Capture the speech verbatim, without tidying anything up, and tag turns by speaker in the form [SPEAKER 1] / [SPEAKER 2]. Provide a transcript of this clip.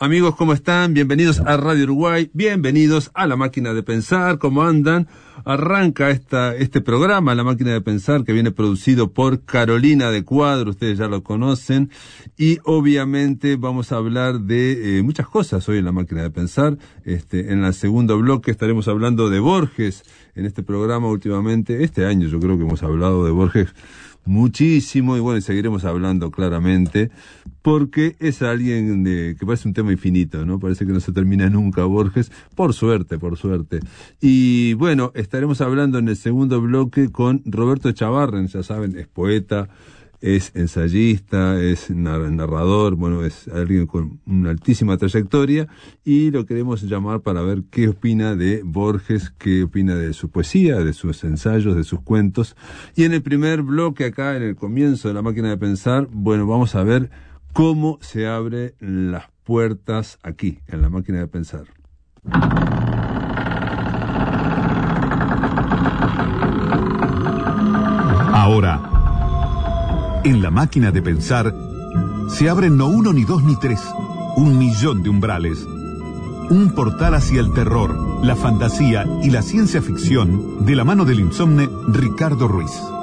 [SPEAKER 1] Amigos, ¿cómo están? Bienvenidos a Radio Uruguay, bienvenidos a La Máquina de Pensar. ¿Cómo andan? Arranca esta, este programa, La Máquina de Pensar, que viene producido por Carolina de Cuadro, ustedes ya lo conocen, y obviamente vamos a hablar de eh, muchas cosas hoy en La Máquina de Pensar. Este, en el segundo bloque estaremos hablando de Borges en este programa últimamente. Este año yo creo que hemos hablado de Borges muchísimo, y bueno, y seguiremos hablando claramente, porque es alguien de, que parece un tema infinito, ¿no? Parece que no se termina nunca Borges, por suerte, por suerte. Y bueno, estaremos hablando en el segundo bloque con Roberto Chavarren, ya saben, es poeta, es ensayista, es narrador, bueno, es alguien con una altísima trayectoria, y lo queremos llamar para ver qué opina de Borges, qué opina de su poesía, de sus ensayos, de sus cuentos. Y en el primer bloque, acá en el comienzo de La Máquina de Pensar, bueno, vamos a ver cómo se abren las puertas aquí, en La Máquina de Pensar.
[SPEAKER 2] Ahora, en La Máquina de Pensar, se abren no uno, ni dos, ni tres, un millón de umbrales. Un portal hacia el terror, la fantasía y la ciencia ficción, de la mano del insomne Ricardo Ruiz.